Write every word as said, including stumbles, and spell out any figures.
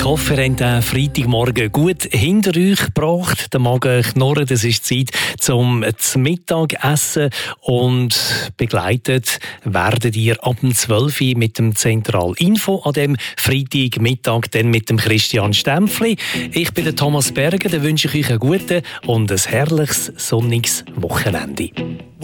Ich hoffe, ihr habt den Freitagmorgen gut hinter euch gebracht. Der Magen knurrt, es ist Zeit zum Mittagessen. Und begleitet werdet ihr ab dem zwölf Uhr mit dem Zentral Info an dem Freitagmittag, dann mit dem Christian Stempfli. Ich bin der Thomas Berger, dann wünsche ich euch einen guten und ein herrliches, sonniges Wochenende.